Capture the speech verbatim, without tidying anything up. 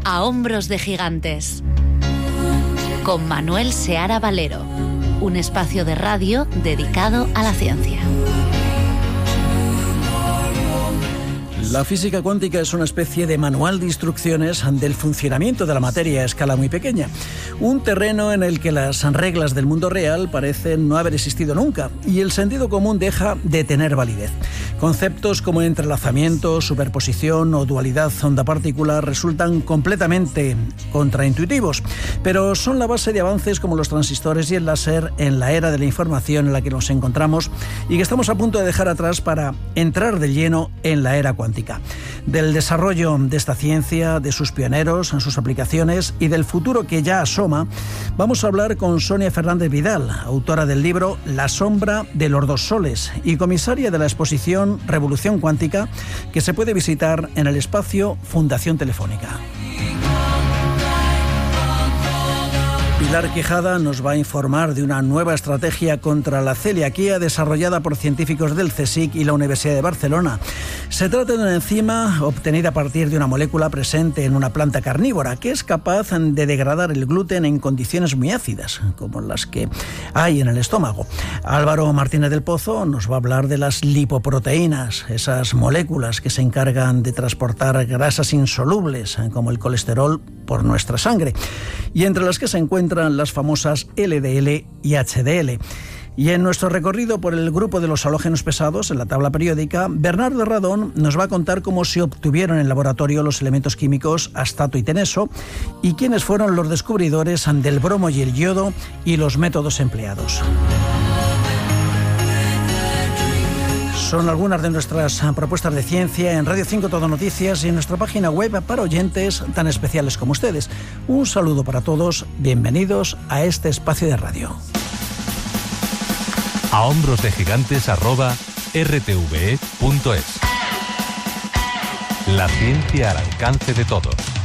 A hombros de gigantes, con Manuel Seara Valero, un espacio de radio dedicado a la ciencia. La física cuántica es una especie de manual de instrucciones del funcionamiento de la materia a escala muy pequeña. Un terreno en el que las reglas del mundo real parecen no haber existido nunca y el sentido común deja de tener validez. Conceptos como entrelazamiento, superposición o dualidad onda-partícula resultan completamente contraintuitivos, pero son la base de avances como los transistores y el láser en la era de la información en la que nos encontramos y que estamos a punto de dejar atrás para entrar de lleno en la era cuántica. Del desarrollo de esta ciencia, de sus pioneros, en sus aplicaciones y del futuro que ya asoma, vamos a hablar con Sonia Fernández Vidal, autora del libro La sombra de los dos soles y comisaria de la exposición Revolución Cuántica, que se puede visitar en el espacio Fundación Telefónica. Pilar Quijada nos va a informar de una nueva estrategia contra la celiaquía desarrollada por científicos del CSIC y la Universidad de Barcelona. Se trata de una enzima obtenida a partir de una molécula presente en una planta carnívora que es capaz de degradar el gluten en condiciones muy ácidas, como las que hay en el estómago. Álvaro Martínez del Pozo nos va a hablar de las lipoproteínas, esas moléculas que se encargan de transportar grasas insolubles, como el colesterol, por nuestra sangre, y entre las que se encuentran las famosas L D L y H D L. Y en nuestro recorrido por el grupo de los halógenos pesados en la tabla periódica, Bernardo Radón nos va a contar cómo se obtuvieron en laboratorio los elementos químicos astato y teneso y quiénes fueron los descubridores del bromo y el yodo y los métodos empleados. Son algunas de nuestras propuestas de ciencia en Radio cinco Todo Noticias y en nuestra página web para oyentes tan especiales como ustedes. Un saludo para todos, bienvenidos a este espacio de radio. A hombros de gigantes arroba r t v e punto es. La ciencia al alcance de todos.